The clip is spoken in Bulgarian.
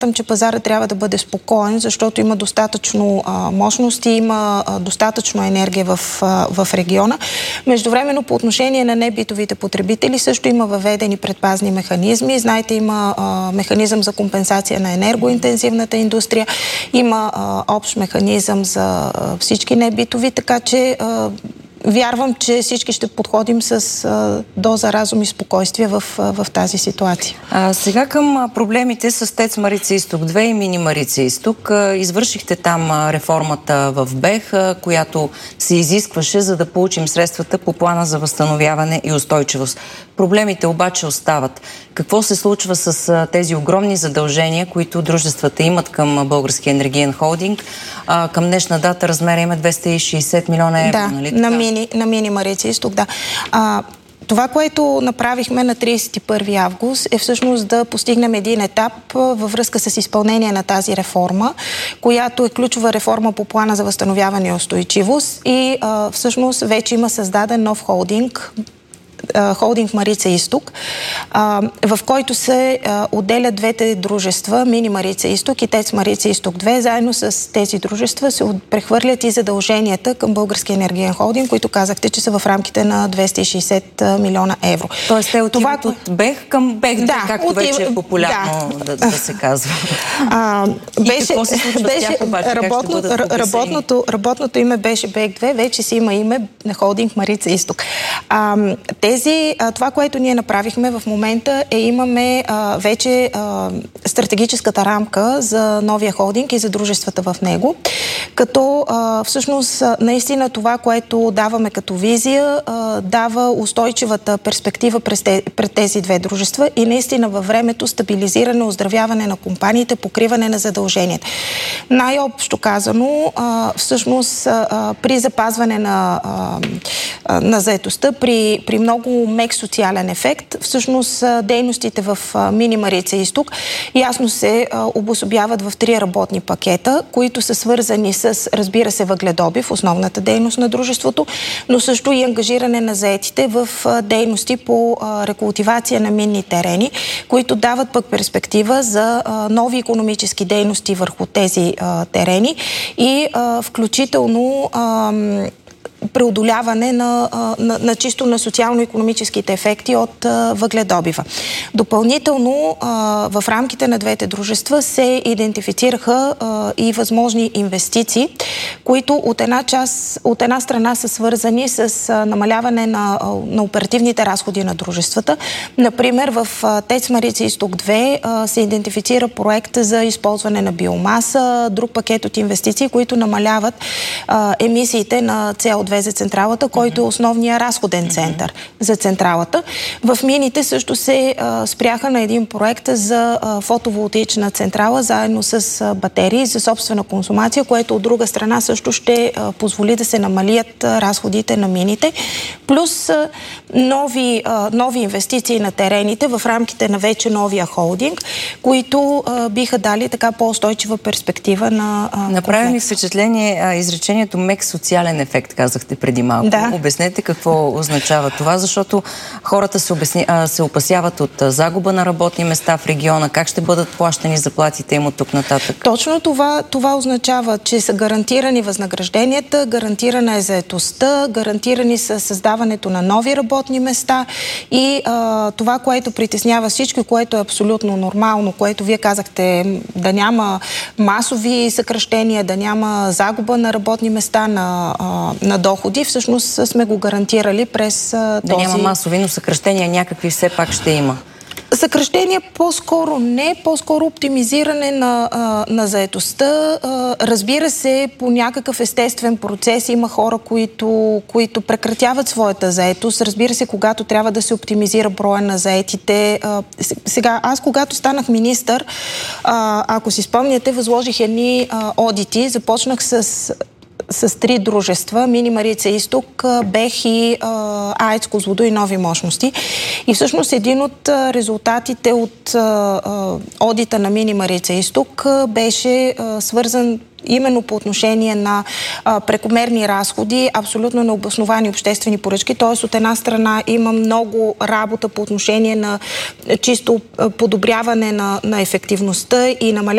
че пазара трябва да бъде спокоен, защото има достатъчно мощности, има достатъчно енергия в региона. Междувременно по отношение на небитовите потребители също има въведени предпазни механизми. Знаете, има механизъм за компенсация на енергоинтензивната индустрия, има общ механизъм за всички небитови, така че вярвам, че всички ще подходим с доза разум и спокойствие в тази ситуация. Сега към проблемите с ТЕЦ Марица Изток 2 и Мини Марица Изток. Извършихте там реформата в БЕХ, която се изискваше, за да получим средствата по плана за възстановяване и устойчивост. Проблемите обаче остават. Какво се случва с тези огромни задължения, които дружествата имат към Българския енергиен холдинг? Към днешна дата размера има 260 милиона евро, нали така? На Мини Марица Изток, да. Това, което направихме на 31 август е всъщност да постигнем един етап във връзка с изпълнение на тази реформа, която е ключова реформа по плана за възстановяване и устойчивост и всъщност вече има създаден нов холдинг Марица Изток, в който се отделят двете дружества, Мини Марица Изток и ТЕЦ Марица Изток 2. Заедно с тези дружества се прехвърлят и задълженията към Българския енергиен холдинг, които казахте, че са в рамките на 260 милиона евро. Тоест те отиват от БЕХ към БЕХ, да, както вече е популярно да се казва. Какво се случва с тях обаче? Работното име беше БЕХ 2, вече си има име на холдинг Марица Изток. Това, което ние направихме в момента имаме вече стратегическата рамка за новия холдинг и за дружествата в него, като всъщност наистина това, което даваме като визия, дава устойчивата перспектива пред тези две дружества и наистина във времето стабилизиране, оздравяване на компаниите, покриване на задълженията. Най-общо казано, всъщност при запазване на заетостта, при много мек социален ефект, всъщност дейностите в Мини Марица Изток ясно се обособяват в 3 работни пакета, които са свързани с, разбира се, въгледобив, основната дейност на дружеството, но също и ангажиране на заетите в дейности по рекултивация на минни терени, които дават пък перспектива за нови икономически дейности върху тези терени и включително преодоляване на чисто на социално-икономическите ефекти от въгледобива. Допълнително в рамките на двете дружества се идентифицираха и възможни инвестиции, които от една страна са свързани с намаляване на оперативните разходи на дружествата. Например, в ТЕЦ Марица Изток 2 се идентифицира проект за използване на биомаса, друг пакет от инвестиции, които намаляват емисиите на CO2 за централата, който е основният разходен център за централата. В мините също се спряха на един проект за фотоволтаична централа, заедно с батерии за собствена консумация, което от друга страна също ще позволи да се намалят разходите на мините. Плюс нови инвестиции на терените в рамките на вече новия холдинг, които биха дали така по-устойчива перспектива на Направи ми впечатление изречението мек социален ефект, казахте преди малко. Да. Обяснете какво означава това, защото хората се опасяват от загуба на работни места в региона, как ще бъдат плащани заплатите им от тук нататък. Точно това означава, че са гарантирани възнагражденията, гарантирана е заетостта, гарантирани са създаването на нови работни места и това, което притеснява всички, което е абсолютно нормално, което вие казахте, да няма масови съкращения, да няма загуба на работни места, на доходи, всъщност сме го гарантирали през този... Да няма масови, но съкращения някакви все пак ще има. Съкращения по-скоро не, по-скоро оптимизиране на заетостта. Разбира се, по някакъв естествен процес има хора, които прекратяват своята заетост. Разбира се, когато трябва да се оптимизира броя на заетите. Сега, аз когато станах министър, ако си спомняте, възложих едни одити. Започнах с 3 дружества, Мини Марица Изток, БЕХ и АЕЦ Козлодуй Нови мощности. И всъщност един от резултатите от одита на Мини Марица Изток беше свързан именно по отношение на прекомерни разходи, абсолютно необосновани обществени поръчки. Т.е. от една страна има много работа по отношение на чисто подобряване на ефективността и намаляване